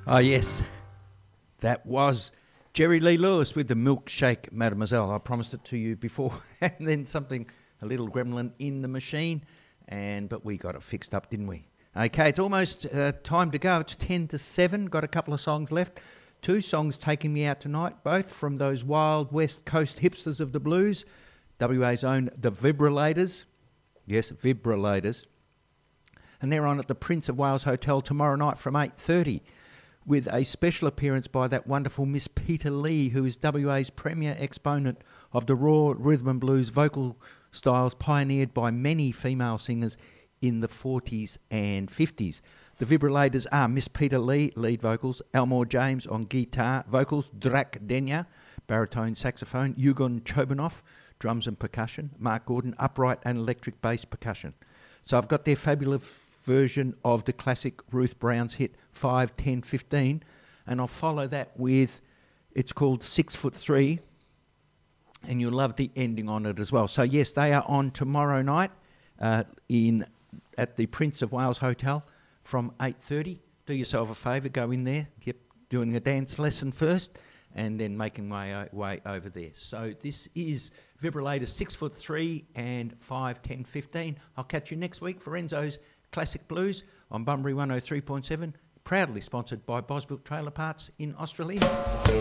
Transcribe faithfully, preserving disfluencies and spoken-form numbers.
Oh, yes. That was Jerry Lee Lewis with the Milkshake Mademoiselle. I promised it to you before. And then something, a little gremlin in the machine. and But we got it fixed up, didn't we? Okay, it's almost uh, time to go. It's ten to seven. Got a couple of songs left. Two songs taking me out tonight, both from those wild West Coast hipsters of the blues. W A's own The Vibrillators. Yes, Vibrillators. And they're on at the Prince of Wales Hotel tomorrow night from eight thirty with a special appearance by that wonderful Miss Peter Lee, who is W A's premier exponent of the raw rhythm and blues vocal styles pioneered by many female singers in the forties and fifties. The Vibrillators are Miss Peter Lee, lead vocals, Elmore James on guitar, vocals, Drak Denya, baritone saxophone, Yugon Chobanov, drums and percussion, Mark Gordon, upright and electric bass percussion. So I've got their fabulous version of the classic Ruth Brown's hit five, ten, fifteen, and I'll follow that with, it's called Six Foot Three, and you'll love the ending on it as well. So yes, they are on tomorrow night uh, in at the Prince of Wales Hotel from eight thirty. Do yourself a favour, go in there, get doing a dance lesson first, and then making my way over there. So this is Vibrillator Six Foot Three and five, ten, fifteen. I'll catch you next week for Enzo's Classic Blues on Bunbury one oh three point seven, proudly sponsored by Bosbuilt Trailer Parts in Australia.